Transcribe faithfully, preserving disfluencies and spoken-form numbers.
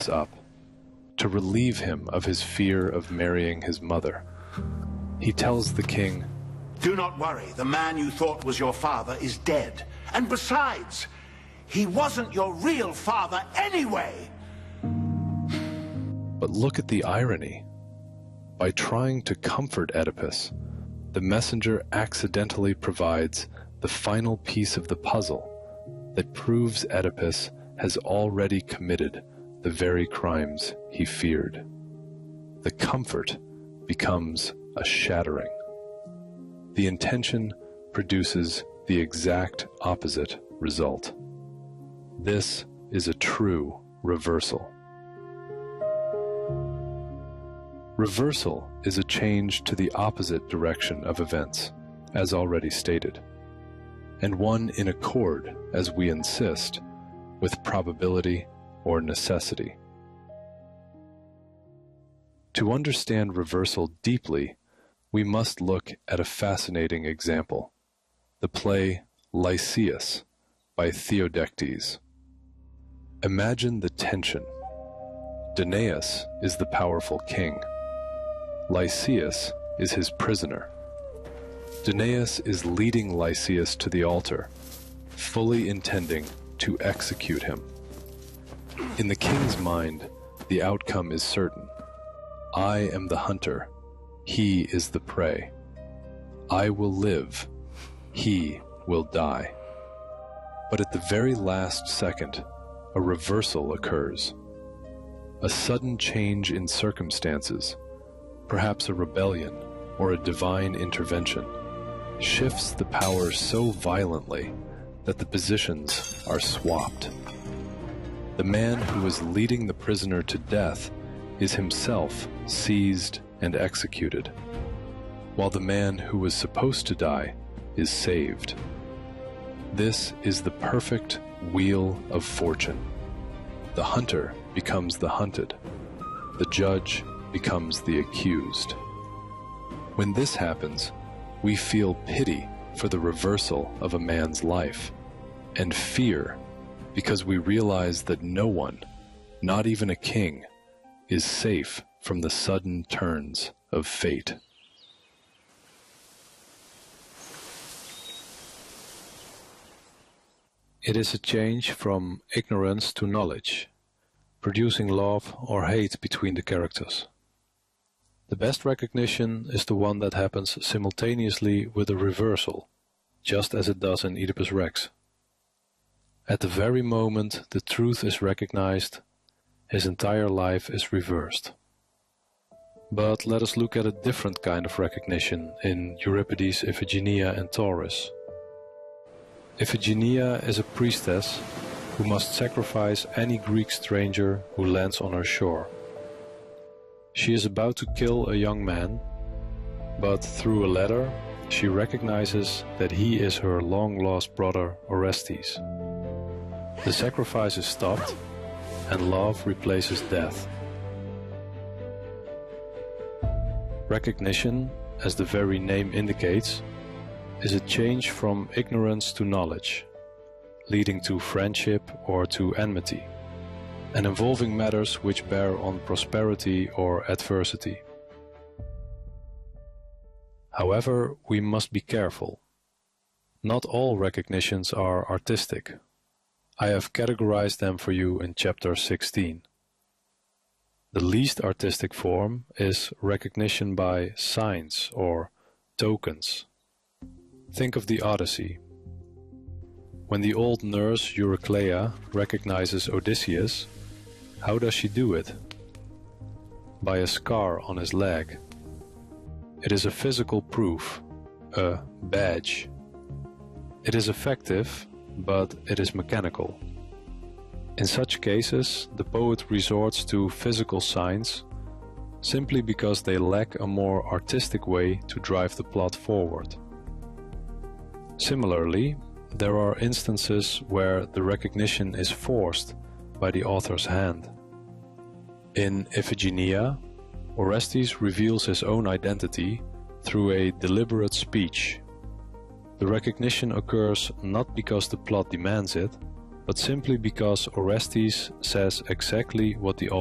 up, to relieve him of his fear of marrying his mother. He tells the king, "Do not worry, the man you thought was your father is dead. And besides, he wasn't your real father anyway." But look at the irony. By trying to comfort Oedipus, the messenger accidentally provides the final piece of the puzzle that proves Oedipus has already committed the very crimes he feared. The comfort becomes a shattering. The intention produces the exact opposite result. This is a true reversal. Reversal is a change to the opposite direction of events, as already stated, and one in accord, as we insist, with probability or necessity. To understand reversal deeply, we must look at a fascinating example, the play Lycius by Theodectes. Imagine the tension. Danaus is the powerful king. Lycius is his prisoner. Danaus is leading Lycius to the altar, fully intending to execute him. In the king's mind, the outcome is certain. I am the hunter, he is the prey. I will live, he will die. But at the very last second, a reversal occurs. A sudden change in circumstances, perhaps a rebellion or a divine intervention, shifts the power so violently that the positions are swapped. The man who is leading the prisoner to death is himself seized and executed, while the man who was supposed to die is saved. This is the perfect wheel of fortune. The hunter becomes the hunted. The judge becomes the accused. When this happens, we feel pity for the reversal of a man's life, and fear because we realize that no one, not even a king, is safe from the sudden turns of fate. It is a change from ignorance to knowledge, producing love or hate between the characters. The best recognition is the one that happens simultaneously with a reversal, just as it does in Oedipus Rex. At the very moment the truth is recognized, his entire life is reversed. But let us look at a different kind of recognition in Euripides' Iphigenia and Tauris. Iphigenia is a priestess who must sacrifice any Greek stranger who lands on her shore. She is about to kill a young man, but through a letter she recognizes that he is her long-lost brother Orestes. The sacrifice is stopped, and love replaces death. Recognition, as the very name indicates, is a change from ignorance to knowledge, leading to friendship or to enmity, and involving matters which bear on prosperity or adversity. However, we must be careful. Not all recognitions are artistic. I have categorized them for you in chapter sixteen. The least artistic form is recognition by signs or tokens. Think of the Odyssey. When the old nurse Eurycleia recognizes Odysseus, how does she do it? By a scar on his leg. It is a physical proof, a badge. It is effective, but it is mechanical. In such cases, the poet resorts to physical signs simply because they lack a more artistic way to drive the plot forward. Similarly, there are instances where the recognition is forced by the author's hand. In Iphigenia, Orestes reveals his own identity through a deliberate speech. The recognition occurs not because the plot demands it, but simply because Orestes says exactly what the